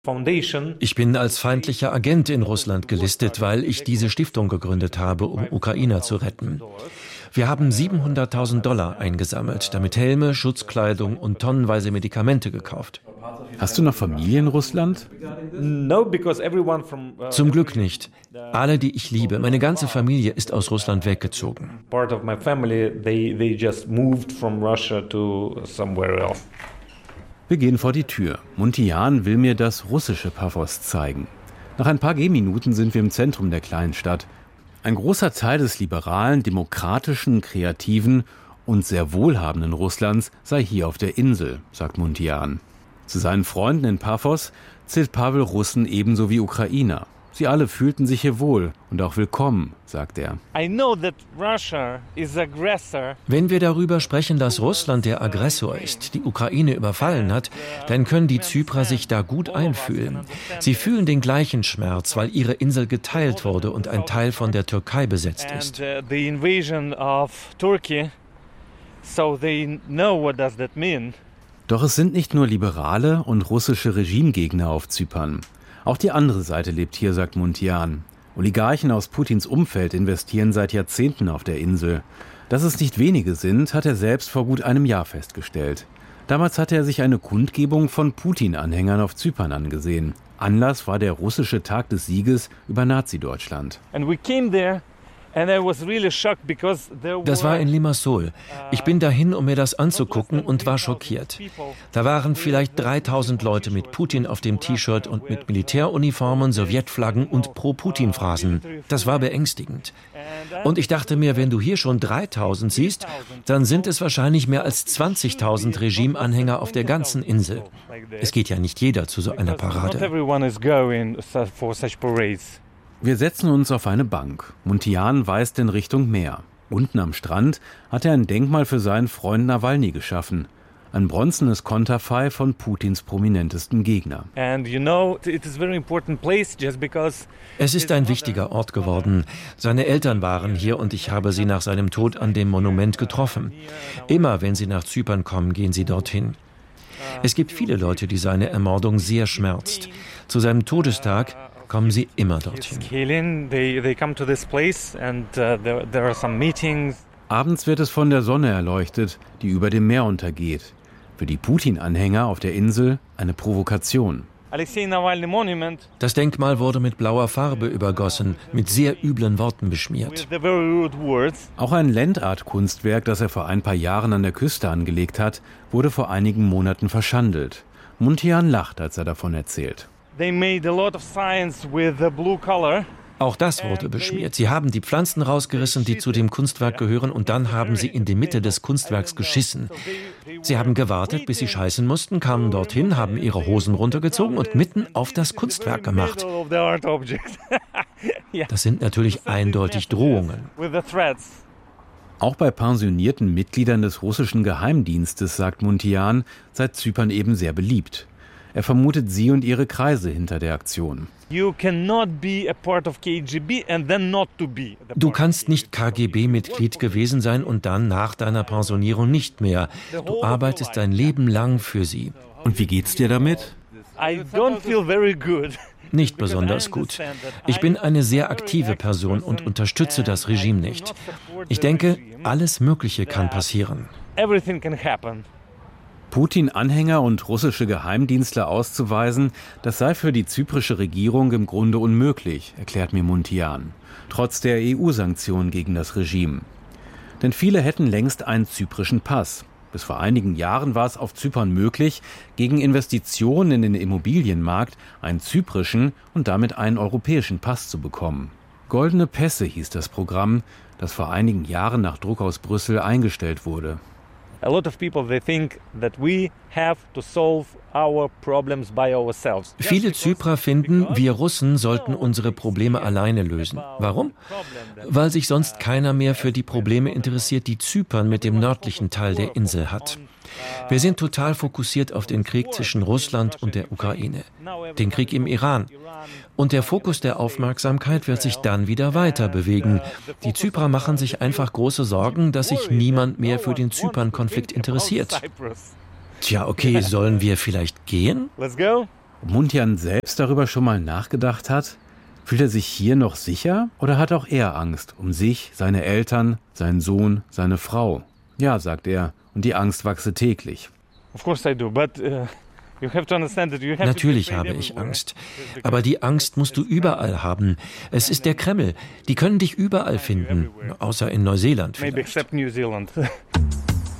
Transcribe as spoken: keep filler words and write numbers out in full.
Ich bin als feindlicher Agent in Russland gelistet, weil ich diese Stiftung gegründet habe, um Ukrainer zu retten. Wir haben siebenhunderttausend Dollar eingesammelt, damit Helme, Schutzkleidung und tonnenweise Medikamente gekauft. Hast du noch Familie in Russland? Zum Glück nicht. Alle, die ich liebe, meine ganze Familie ist aus Russland weggezogen. Wir gehen vor die Tür. Muntian will mir das russische Paphos zeigen. Nach ein paar Gehminuten sind wir im Zentrum der kleinen Stadt. Ein großer Teil des liberalen, demokratischen, kreativen und sehr wohlhabenden Russlands sei hier auf der Insel, sagt Muntian. Zu seinen Freunden in Paphos zählt Pawel Russen ebenso wie Ukrainer. Sie alle fühlten sich hier wohl und auch willkommen, sagt er. Wenn wir darüber sprechen, dass Russland der Aggressor ist, die Ukraine überfallen hat, dann können die Zyprer sich da gut einfühlen. Sie fühlen den gleichen Schmerz, weil ihre Insel geteilt wurde und ein Teil von der Türkei besetzt ist. Doch es sind nicht nur Liberale und russische Regimegegner auf Zypern. Auch die andere Seite lebt hier, sagt Muntian. Oligarchen aus Putins Umfeld investieren seit Jahrzehnten auf der Insel. Dass es nicht wenige sind, hat er selbst vor gut einem Jahr festgestellt. Damals hatte er sich eine Kundgebung von Putin-Anhängern auf Zypern angesehen. Anlass war der russische Tag des Sieges über Nazi-Deutschland. Das war in Limassol. Ich bin dahin, um mir das anzugucken und war schockiert. Da waren vielleicht dreitausend Leute mit Putin auf dem T-Shirt und mit Militäruniformen, Sowjetflaggen und Pro-Putin-Phrasen. Das war beängstigend. Und ich dachte mir, wenn du hier schon dreitausend siehst, dann sind es wahrscheinlich mehr als zwanzigtausend Regimeanhänger auf der ganzen Insel. Es geht ja nicht jeder zu so einer Parade. Wir setzen uns auf eine Bank. Muntian weist in Richtung Meer. Unten am Strand hat er ein Denkmal für seinen Freund Nawalny geschaffen. Ein bronzenes Konterfei von Putins prominentesten Gegner. Es ist ein wichtiger Ort geworden. Seine Eltern waren hier und ich habe sie nach seinem Tod an dem Monument getroffen. Immer wenn sie nach Zypern kommen, gehen sie dorthin. Es gibt viele Leute, die seine Ermordung sehr schmerzt. Zu seinem Todestag kommen sie immer dorthin. Abends wird es von der Sonne erleuchtet, die über dem Meer untergeht. Für die Putin-Anhänger auf der Insel eine Provokation. Das Denkmal wurde mit blauer Farbe übergossen, mit sehr üblen Worten beschmiert. Auch ein Landart-Kunstwerk, das er vor ein paar Jahren an der Küste angelegt hat, wurde vor einigen Monaten verschandelt. Muntian lacht, als er davon erzählt. Auch das wurde beschmiert. Sie haben die Pflanzen rausgerissen, die zu dem Kunstwerk gehören, und dann haben sie in die Mitte des Kunstwerks geschissen. Sie haben gewartet, bis sie scheißen mussten, kamen dorthin, haben ihre Hosen runtergezogen und mitten auf das Kunstwerk gemacht. Das sind natürlich eindeutig Drohungen. Auch bei pensionierten Mitgliedern des russischen Geheimdienstes, sagt Muntian, sei Zypern eben sehr beliebt. Er vermutet sie und ihre Kreise hinter der Aktion. Du kannst nicht K G B-Mitglied gewesen sein und dann nach deiner Pensionierung nicht mehr. Du arbeitest dein Leben lang für sie. Und wie geht's dir damit? Nicht besonders gut. Ich bin eine sehr aktive Person und unterstütze das Regime nicht. Ich denke, alles Mögliche kann passieren. Putin-Anhänger und russische Geheimdienstler auszuweisen, das sei für die zyprische Regierung im Grunde unmöglich, erklärt mir Muntian, trotz der E U-Sanktionen gegen das Regime. Denn viele hätten längst einen zyprischen Pass. Bis vor einigen Jahren war es auf Zypern möglich, gegen Investitionen in den Immobilienmarkt einen zyprischen und damit einen europäischen Pass zu bekommen. Goldene Pässe hieß das Programm, das vor einigen Jahren nach Druck aus Brüssel eingestellt wurde. Viele Zyprer finden, wir Russen sollten unsere Probleme alleine lösen. Warum? Weil sich sonst keiner mehr für die Probleme interessiert, die Zypern mit dem nördlichen Teil der Insel hat. Wir sind total fokussiert auf den Krieg zwischen Russland und der Ukraine, den Krieg im Iran. Und der Fokus der Aufmerksamkeit wird sich dann wieder weiter bewegen. Die Zyprer machen sich einfach große Sorgen, dass sich niemand mehr für den Zypern-Konflikt interessiert. Tja, okay, sollen wir vielleicht gehen? Ob Muntean selbst darüber schon mal nachgedacht hat? Fühlt er sich hier noch sicher oder hat auch er Angst um sich, seine Eltern, seinen Sohn, seine Frau? Ja, sagt er, und die Angst wachse täglich. Of course I do, but uh, you have to understand that you have Natürlich habe ich Angst. Aber die Angst musst du überall haben. Es ist der Kreml. Die können dich überall finden, außer in Neuseeland vielleicht. Maybe except New Zealand.